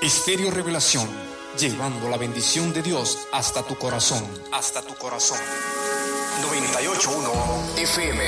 Estéreo Revelación, llevando la bendición de Dios hasta tu corazón. Hasta tu corazón. 98.1 FM.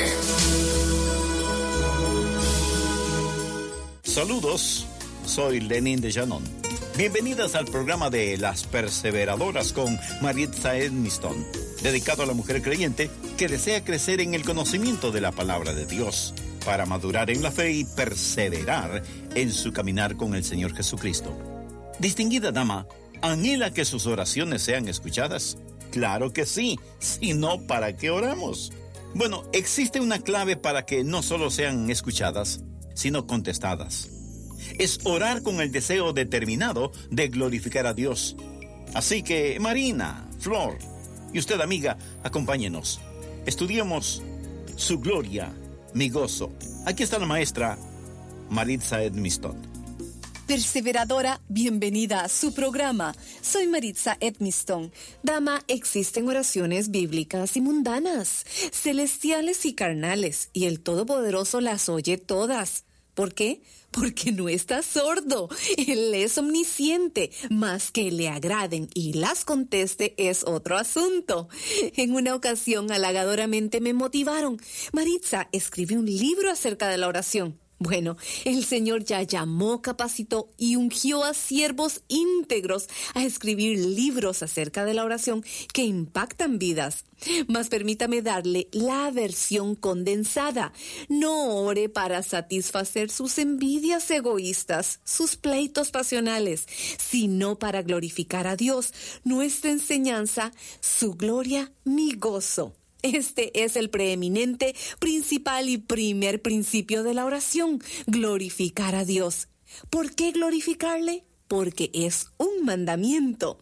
Saludos, soy Lenin de Llanon. Bienvenidas al programa de Las Perseveradoras con Maritza Edmiston, dedicado a la mujer creyente que desea crecer en el conocimiento de la palabra de Dios, para madurar en la fe y perseverar en su caminar con el Señor Jesucristo. Distinguida dama, ¿anhela que sus oraciones sean escuchadas? Claro que sí, si no, ¿para qué oramos? Bueno, existe una clave para que no solo sean escuchadas, sino contestadas. Es orar con el deseo determinado de glorificar a Dios. Así que, Marina, Flor y usted, amiga, acompáñenos. Estudiemos su gloria, mi gozo. Aquí está la maestra Maritza Edmiston. Perseveradora, bienvenida a su programa. Soy Maritza Edmiston. Dama, existen oraciones bíblicas y mundanas, celestiales y carnales, y el Todopoderoso las oye todas. ¿Por qué? Porque no está sordo. Él es omnisciente. Más que le agraden y las conteste es otro asunto. En una ocasión, halagadoramente me motivaron. Maritza, escribe un libro acerca de la oración. Bueno, el Señor ya llamó, capacitó y ungió a siervos íntegros a escribir libros acerca de la oración que impactan vidas. Mas permítame darle la versión condensada. No ore para satisfacer sus envidias egoístas, sus pleitos pasionales, sino para glorificar a Dios. Nuestra enseñanza, su gloria, mi gozo. Este es el preeminente, principal y primer principio de la oración, glorificar a Dios. ¿Por qué glorificarle? Porque es un mandamiento.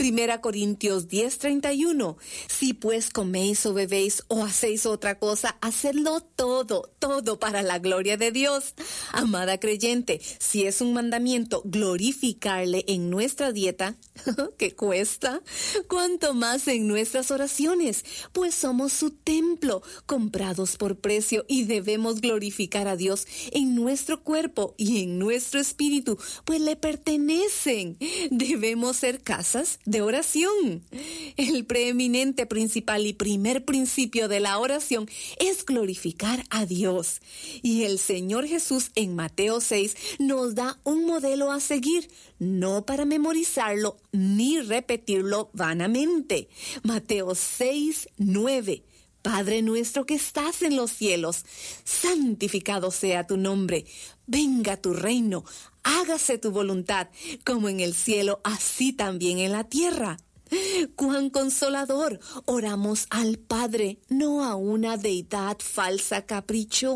1 Corintios 10:31. Si pues coméis o bebéis o hacéis otra cosa, hacedlo todo para la gloria de Dios. Amada creyente, si es un mandamiento glorificarle en nuestra dieta, ¿qué cuesta? ¿Cuánto más en nuestras oraciones? Pues somos su templo, comprados por precio, y debemos glorificar a Dios en nuestro cuerpo y en nuestro espíritu, pues le pertenecen. Debemos ser casas de oración. El preeminente, principal y primer principio de la oración es glorificar a Dios. Y el Señor Jesús en Mateo 6 nos da un modelo a seguir, no para memorizarlo ni repetirlo vanamente. Mateo 6:9. Padre nuestro que estás en los cielos, santificado sea tu nombre. Venga tu reino, hágase tu voluntad, como en el cielo, así también en la tierra. ¡Cuán consolador! Oramos al Padre, no a una deidad falsa, caprichosa